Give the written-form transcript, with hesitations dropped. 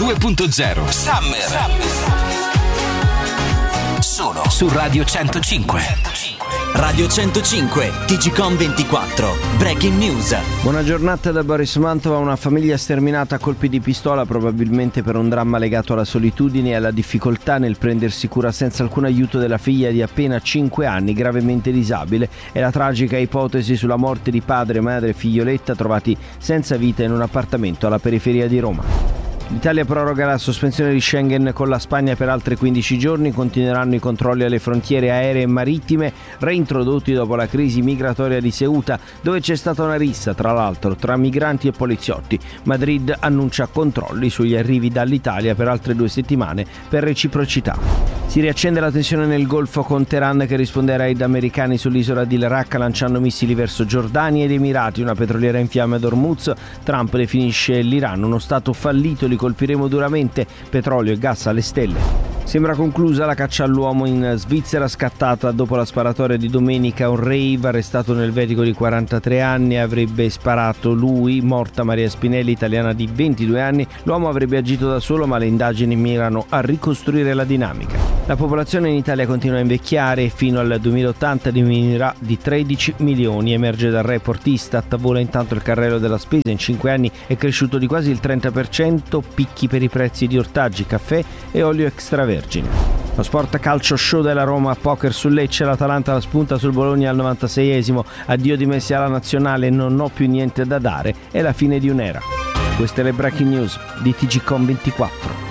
2.0 Summer. Solo su Radio 105. Radio 105, TGcom 24, Breaking News. Buona giornata da Boris Mantova. Una famiglia sterminata a colpi di pistola, probabilmente per un dramma legato alla solitudine e alla difficoltà nel prendersi cura senza alcun aiuto della figlia di appena 5 anni, gravemente disabile. È la tragica ipotesi sulla morte di padre, madre e figlioletta trovati senza vita in un appartamento alla periferia di Roma. L'Italia proroga la sospensione di Schengen con la Spagna per altri 15 giorni, continueranno i controlli alle frontiere aeree e marittime reintrodotti dopo la crisi migratoria di Ceuta, dove c'è stata una rissa, tra l'altro, tra migranti e poliziotti. Madrid annuncia controlli sugli arrivi dall'Italia per altre 2 settimane per reciprocità. Si riaccende la tensione nel Golfo con Teheran che risponde ai raid americani sull'isola di Raqqa lanciando missili verso Giordania ed Emirati, una petroliera in fiamme ad Hormuz. Trump definisce l'Iran uno stato fallito, li colpiremo duramente, petrolio e gas alle stelle. Sembra conclusa la caccia all'uomo in Svizzera, scattata dopo la sparatoria di domenica a un rave. Arrestato un elvetico di 43 anni, avrebbe sparato lui. Morta Maria Spinelli, italiana di 22 anni. L'uomo avrebbe agito da solo, ma le indagini mirano a ricostruire la dinamica. La popolazione in Italia continua a invecchiare e fino al 2080 diminuirà di 13 milioni. Emerge dal report Istat. Vola intanto il carrello della spesa. In 5 anni è cresciuto di quasi il 30%, picchi per i prezzi di ortaggi, caffè e olio extravergine. Lo sport calcio show della Roma, poker sul Lecce, l'Atalanta la spunta sul Bologna al 96esimo. Addio di Messi alla nazionale, non ho più niente da dare, è la fine di un'era. Queste le breaking news di TGcom 24.